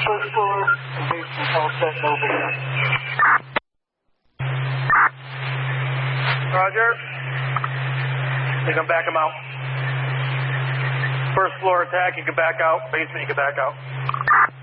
First floor, and basement all set, no basement. Roger. You can back them out. First floor attack, you can back out. Basement, you can back out.